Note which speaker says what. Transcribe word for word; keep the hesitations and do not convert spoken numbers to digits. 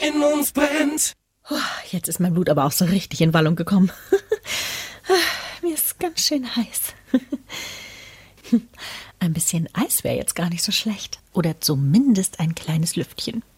Speaker 1: in uns brennt.
Speaker 2: Jetzt ist mein Blut aber auch so richtig in Wallung gekommen. Mir ist ganz schön heiß. Ein bisschen Eis wäre jetzt gar nicht so schlecht. Oder zumindest ein kleines Lüftchen.